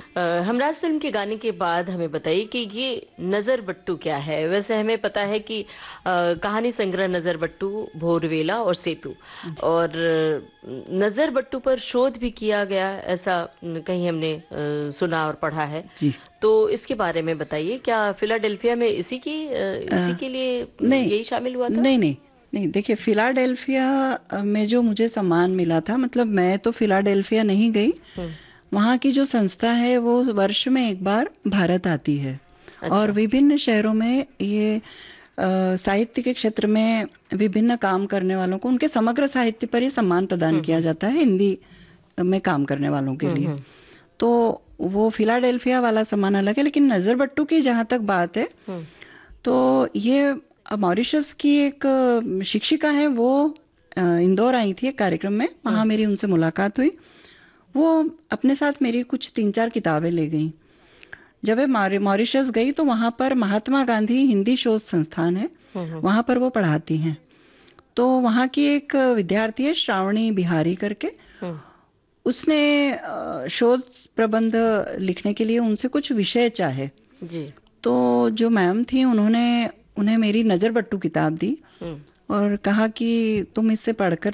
Humraaz film के गाने के बाद हमें बताइए कि ये नजर बट्टू क्या है। वैसे हमें पता है कि कहानी संग्रह नजर बट्टू, भोरवेला और सेतु, जी। और नजर बट्टू पर शोध भी किया गया, ऐसा कहीं हमने सुना और पढ़ा है। जी। तो इसके बारे में बताइए, क्या फिलाडेल्फिया में इसी के लिए नहीं, यही शामिल हुआ था? नहीं, नहीं, नहीं, देखिए फिलाडेल्फिया में जो मुझे सम्मान मिला था, मतलब मैं तो फिलाडेल्फिया नहीं गई। हम्म। वहाँ की जो संस्था है वो वर्ष में एक बार भारत आती है और अच्छा। विभिन्न शहरों में ये साहित्य के क्षेत्र में विभिन्न काम करने वालों को उनके समग्र साहित्य पर ये सम्मान प्रदान किया हम्म। जाता है, हिंदी में काम करने वालों के लिए। हम्म। तो वो फिलाडेल्फिया वाला सम्मान अलग है, लेकिन नजर बट्टू की जहां तक बात है, हम्म। तो ये मॉरिशस की एक शिक्षिका है, वो इंदौर आई थी एक कार्यक्रम में, वहां हम्म। मेरी उनसे मुलाकात हुई। वो अपने साथ मेरी कुछ 3-4 किताबें ले गई। जब वे मॉरिशस गई तो वहां पर महात्मा गांधी हिंदी शोध संस्थान है, हम्म। वहां पर वो पढ़ाती हैं। तो वहां की एक विद्यार्थी है श्रावणी बिहारी करके, हम्म। उसने शोध प्रबंध लिखने के लिए उनसे कुछ विषय चाहे। जी। तो जो मैम थी उन्होंने उन्हें मेरी नजर बट्टू किताब दी हम्म। और कहा कि तुम इससे पढ़कर